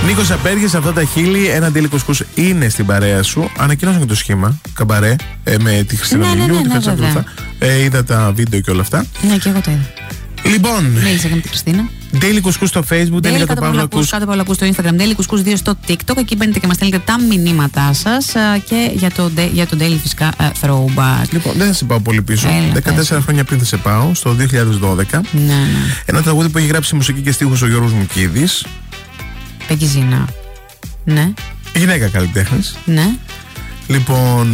Νίκος Απέργης, αυτά τα χείλη, ένα ντέλι κουσκούς είναι στην παρέα σου. Ανακοινώσαν και το σχήμα, καμπαρέ, με τη Χριστίνα Μιλιού, είδα τα βίντεο και όλα αυτά. Ναι, και εγώ το είδα. Λοιπόν, μίλησα και με την Χριστίνα. Daily Couscous στο Facebook, Daily κάτω από όλα ακούς στο Instagram, Daily Couscous 2 στο TikTok. Εκεί μπαίνετε και μας στέλνετε τα μηνύματά σας και για το Daily φυσικά Throwback. Λοιπόν, δεν θα σε πάω πολύ πίσω. 14 χρόνια πριν θα σε πάω, στο 2012. Ναι. Ένα τραγούδι που έχει γράψει μουσική και στίχους ο Γιώργος Μουκίδης. Πεκιζίνα. Ναι. Γυναίκα καλλιτέχνης. Ναι. Λοιπόν,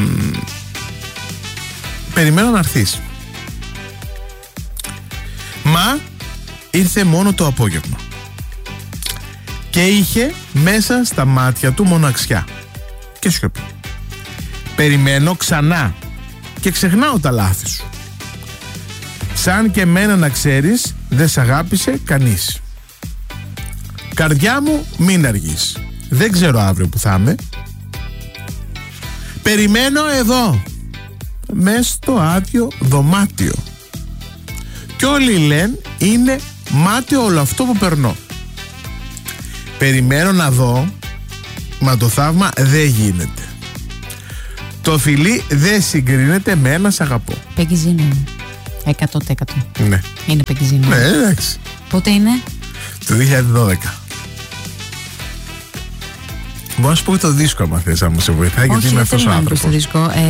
περιμένω να έρθεις. Μα ήρθε μόνο το απόγευμα και είχε μέσα στα μάτια του μοναξιά και σιωπή. Περιμένω ξανά και ξεχνάω τα λάθη σου. Σαν και εμένα να ξέρεις, δεν σ' αγάπησε κανείς. Καρδιά μου, μην αργείς. Δεν ξέρω αύριο που θα είμαι. Περιμένω εδώ, μες στο άδειο δωμάτιο. Κι όλοι λένε είναι μάτιο όλο αυτό που περνώ. Περιμένω να δω, μα το θαύμα δεν γίνεται. Το φιλί δεν συγκρίνεται με ένα σ' αγαπώ. Πεκιζίνα. 100%. Ναι. Είναι πεκιζίνα. Ναι, εντάξει. Πότε είναι? Το 2012. Μπορώ να σου πω το δίσκο άμα θες, άμα σε βοηθάει, γιατί είμαι αυτός ο άνθρωπος. Όχι, δεν θέλω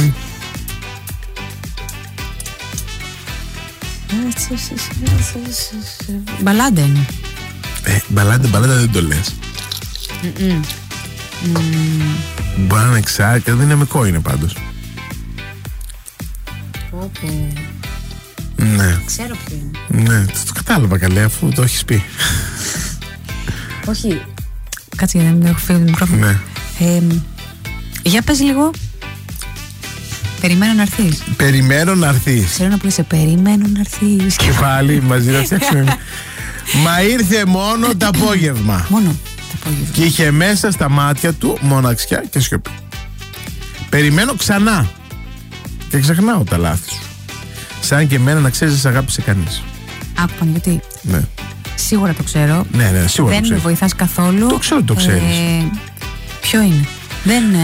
μπαλάντα είναι. Μπαλάντα δεν το λες. Μπορεί να είναι εξάρτητα, δυναμικό είναι πάντως. Ναι. Ξέρω ποιο είναι. Ναι, το κατάλαβα καλέ, αφού το έχεις πει. Όχι. Κάτσε γιατί δεν έχω φύγει το μικρόφωνο. Ναι. Για πες λίγο. Περιμένω να έρθεις. Περιμένω να έρθεις. Ξέρω να πουλήσει. Περιμένω να έρθεις. Και πάλι μαζί να φτιάξουμε. Μα ήρθε μόνο το απόγευμα. Μόνο το απόγευμα. Και είχε μέσα στα μάτια του μοναξιά και σιωπή. Περιμένω ξανά και ξεχνάω τα λάθη σου. Σαν και εμένα να ξέρεις δεν σ' αγάπησε κανείς. Άκουπαν γιατί. Ναι. Σίγουρα το ξέρω. Ναι, σίγουρα δεν το με βοηθάς καθόλου. Το ξέρω ότι το ξέρεις. Ποιο είναι? Δεν